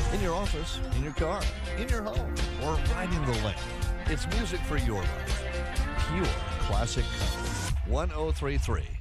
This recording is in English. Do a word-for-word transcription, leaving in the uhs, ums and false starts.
in your office, in your car, in your home, or riding the lake. It's music for your life. Pure classic country. one oh three point three